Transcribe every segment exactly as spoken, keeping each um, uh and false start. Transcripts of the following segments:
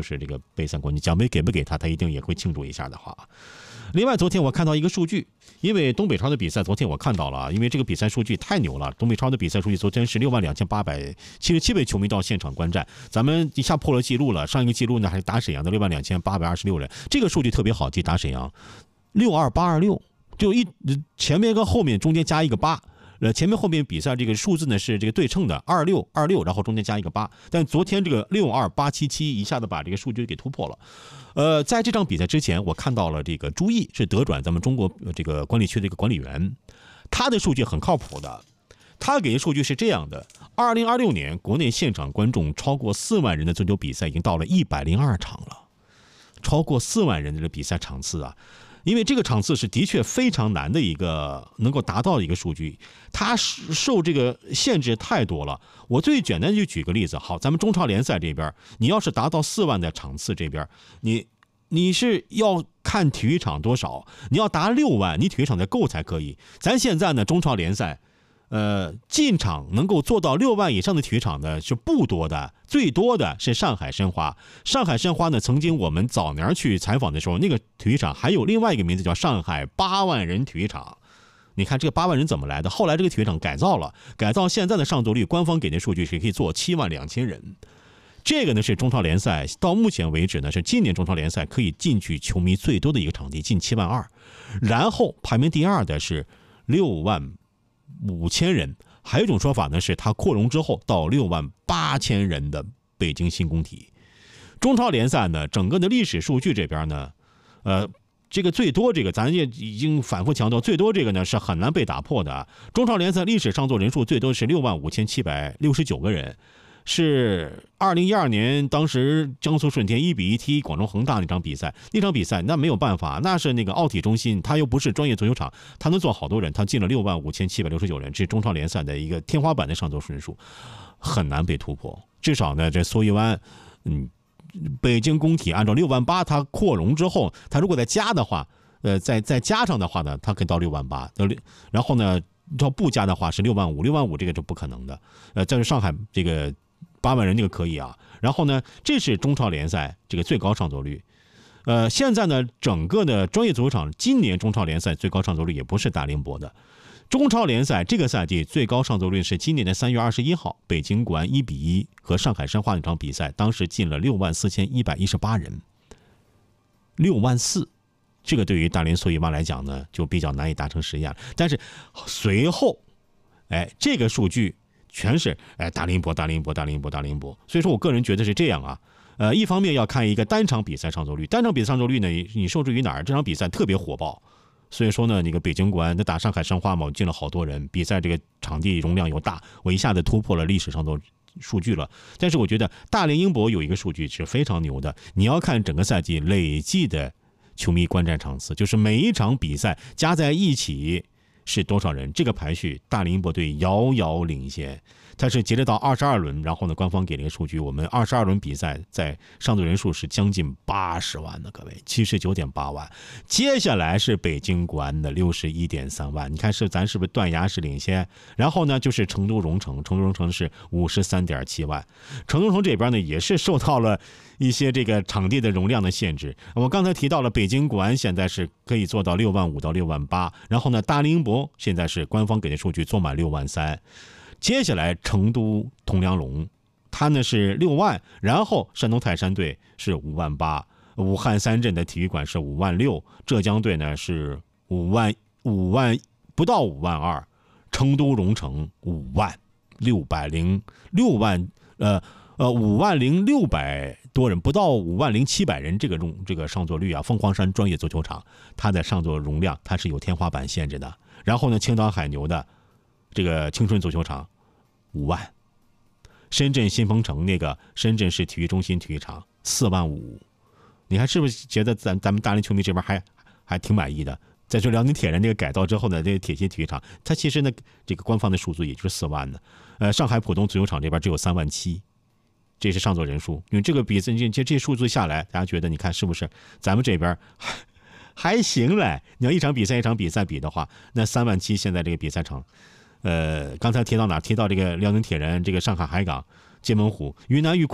就是这个杯赛冠军，奖杯给不给他，他一定也会庆祝一下的话。另外，昨天我看到一个数据，因为东北超的比赛，昨天我看到了，因为这个比赛数据太牛了。东北超的比赛数据昨天是六万两千八百七十七位球迷到现场观战，咱们一下破了记录了。上一个记录呢还是打沈阳的六万两千八百二十六人，这个数据特别好记，打沈阳六二八二六，就一前面跟后面中间加一个八。呃，前面后面比赛这个数字呢是这个对称的二六二六，然后中间加一个八。但昨天这个六二八七七一下子把这个数据给突破了。呃，在这场比赛之前，我看到了这个朱毅是德转咱们中国这个管理区的一个管理员，他的数据很靠谱的。他给的数据是这样的：二零二六年国内现场观众超过四万人的足球比赛已经到了一百零二场了，超过四万人的比赛场次啊。因为这个场次是的确非常难的一个能够达到的一个数据，它受这个限制太多了。我最简单就举个例子，好，咱们中超联赛这边，你要是达到四万的场次这边，你你是要看体育场多少，你要达六万，你体育场才够才可以。咱现在呢，中超联赛。呃，进场能够做到六万以上的体育场呢是不多的，最多的是上海申花。上海申花呢，曾经我们早年去采访的时候，那个体育场还有另外一个名字叫上海八万人体育场。你看这个八万人怎么来的？后来这个体育场改造了，改造现在的上座率，官方给的数据是可以做七万两千人。这个呢是中超联赛到目前为止呢是今年中超联赛可以进去球迷最多的一个场地，近七万二。然后排名第二的是六万。五千人，还有一种说法呢，是它扩容之后到六万八千人的北京新工体。中超联赛呢，整个的历史数据这边呢，呃，这个最多这个咱也已经反复强调，最多这个呢是很难被打破的。中超联赛历史上座人数最多是六万五千七百六十九个人。是二零一二年，当时江苏舜天一比一踢广州恒大那场比赛，那场比赛那没有办法，那是那个奥体中心，它又不是专业足球场，它能坐好多人，它进了六万五千七百六十九人，这是中超联赛的一个天花板的上座人数，很难被突破。至少呢，这苏伊湾，嗯，北京工体按照六万八，它扩容之后，它如果再加的话，呃，再再加上的话呢，它可以到六万八，然后呢，要不加的话是六万五，六万五这个是不可能的。呃，这是上海这个。八万人这个可以啊，然后呢，这是中超联赛这个最高上座率。呃，现在呢，整个的专业足球场今年中超联赛最高上座率也不是大林博的。中超联赛这个赛季最高上座率是今年的三月二十一号，北京国安一比一和上海申花那场比赛，当时进了六万四千一百一十八人，六万四，这个对于大连苏伊湾来讲呢，就比较难以达成实验了。但是随后，哎，这个数据。全是哎大林博大林博大林博大林博，所以说我个人觉得是这样啊，呃，一方面要看一个单场比赛上座率，单场比赛上座率呢，你受制于哪儿？这场比赛特别火爆，所以说呢，那个北京国安那打上海申花嘛，我进了好多人，比赛这个场地容量又大，我一下子突破了历史上的数据了。但是我觉得大连英博有一个数据是非常牛的，你要看整个赛季累计的球迷观战场次，就是每一场比赛加在一起。是多少人？这个排序，大连英博队遥遥领先。它是截止到二十二轮，然后呢，官方给了一个数据，我们二十二轮比赛在上座人数是将近八十万的，各位七十九点八万。接下来是北京国安的六十一点三万，你看是咱是不是断崖式领先？然后呢，就是成都蓉城，成都蓉城是五十三点七万。成都蓉城这边呢，也是受到了一些这个场地的容量的限制。我刚才提到了北京国安现在是可以做到六万五到六万八，然后呢，大连英博现在是官方给的数据做满六万三。接下来成都铜梁龙，它呢是六万，然后山东泰山队是五万八，武汉三镇的体育馆是五万六，浙江队呢是五万五万不到五万二，成都蓉城五万六百零六万呃呃五万零六百多人，不到五万零七百人，这个容这个上座率啊，凤凰山专业足球场它的上座容量它是有天花板限制的。然后呢，青岛海牛的这个青春足球场五万，深圳新鹏城那个深圳市体育中心体育场四万五，你看是不是觉得咱咱们大连球迷这边还还挺满意的？再说辽宁铁人这个改造之后呢，这个铁西体育场，它其实呢这个官方的数字也就是四万的。呃，上海浦东足球场这边只有三万七，这是上座人数。因为这个比赛，这这这数字下来，大家觉得你看是不是咱们这边还还行嘞？你要一场比赛一场比赛比的话，那三万七现在这个比赛场。呃，刚才提到哪？提到这个辽宁铁人，这个上海海港、界门湖、云南玉坤呢？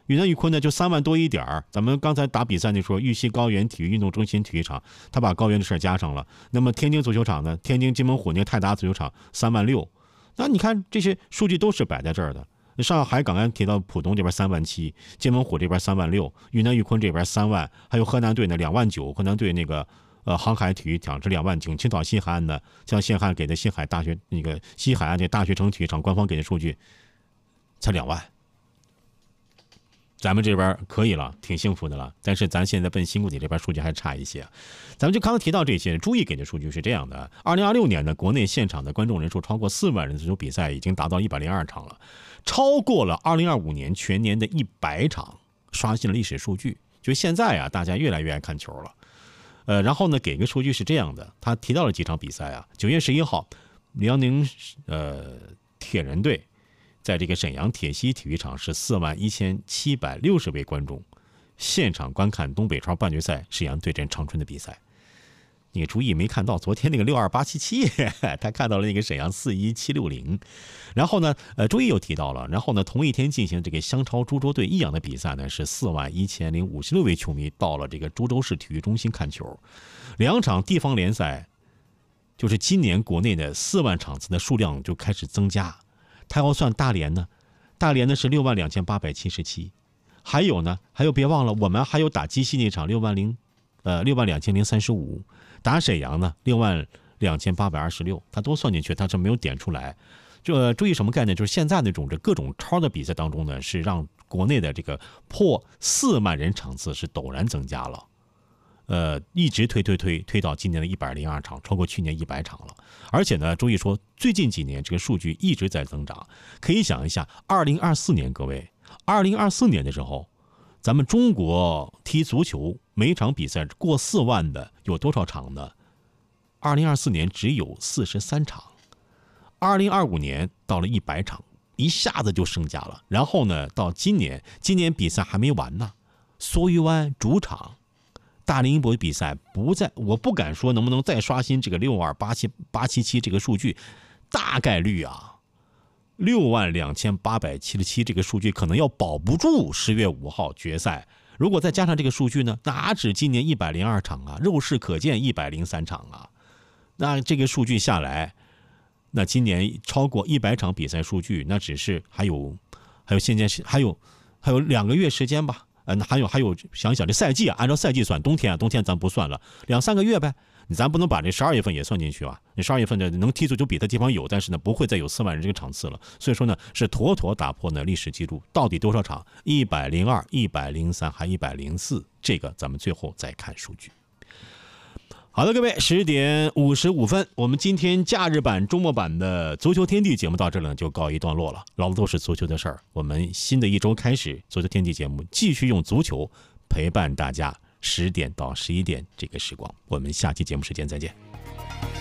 宇南宇昆呢就三万多一点儿。咱们刚才打比赛那时候，玉溪高原体育运动中心体育场，他把高原的事加上了。那么天津足球场呢，天津津门虎那个泰达足球场三万六。那你看这些数据都是摆在这儿的。上海港安提到浦东这边三万七，津门虎这边三万六，宇南宇昆这边三万，还有河南队呢两万九，河南队那个呃航海体育场是两万九，青岛西海岸呢，像西海岸给的西海大学那个西海岸这大学城体育场官方给的数据才两万。咱们这边可以了，挺幸福的了，但是咱现在奔新谷底这边数据还差一些。咱们就刚刚提到这些，注意给的数据是这样的：二零二六年呢，国内现场的观众人数超过四万人，足球比赛已经达到一百零二场了，超过了二零二五年全年的一百场，刷新了历史数据。就现在啊，大家越来越爱看球了。呃，然后呢，给个数据是这样的，他提到了几场比赛啊，九月十一号，辽宁呃铁人队。在这个沈阳铁西体育场是四万一千七百六十位观众现场观看东北超半决赛沈阳对阵长春的比赛。你注意没看到昨天那个六二八七七，他看到了那个沈阳四一七六零。然后呢，呃，注意又提到了，然后呢，同一天进行这个湘超株洲队益阳的比赛呢，是四万一千零五十六位球迷到了这个株洲市体育中心看球。两场地方联赛，就是今年国内的四万场次的数量就开始增加。他要算大连呢，大连呢是六万两千八百七十七，还有呢，还有别忘了，我们还有打鸡西那场六万零，呃六万两千零三十五，打沈阳呢六万两千八百二十六，他都算进去，他是没有点出来。这注意什么概念？就是现在那种这各种超的比赛当中呢，是让国内的这个破四万人场次是陡然增加了。呃，一直推推推推到今年的一百零二场，超过去年一百场了。而且呢，注意说，最近几年这个数据一直在增长。可以想一下，二零二四年，各位，二零二四年的时候，咱们中国踢足球每场比赛过四万的有多少场呢？二零二四年只有四十三场，二零二五年到了一百场，一下子就升加了。然后呢，到今年，今年比赛还没完呢，梭鱼湾主场。大林博比赛不在，我不敢说能不能再刷新这个六二八七八七七这个数据，大概率啊，六万两千八百七十七这个数据可能要保不住十月五号决赛。如果再加上这个数据呢，哪止今年一百零二场啊，肉眼可见一百零三场啊。那这个数据下来，那今年超过一百场比赛数据，那只是还有还有现在是还有还有两个月时间吧。嗯，还有还有，想想这赛季啊，按照赛季算，冬天啊，冬天咱不算了，两三个月呗，咱不能把这十二月份也算进去啊。你十二月份的能踢足球比赛地方有，但是呢，不会再有四万人这个场次了。所以说呢，是妥妥打破呢历史记录。到底多少场？一百零二、一百零三，还一百零四，这个咱们最后再看数据。好的，各位，十点五十五分，我们今天假日版、周末版的足球天地节目到这里呢就告一段落了。老子都是足球的事儿，我们新的一周开始，足球天地节目继续用足球陪伴大家十点到十一点这个时光。我们下期节目时间再见。